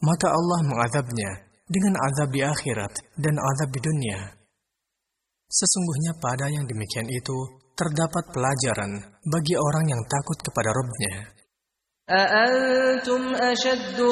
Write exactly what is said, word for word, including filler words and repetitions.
maka Allah mengazabnya dengan azab di akhirat dan azab di dunia. Sesungguhnya pada yang demikian itu terdapat pelajaran bagi orang yang takut kepada Rabb-Nya. أَأَنْتُمْ أَشَدُّ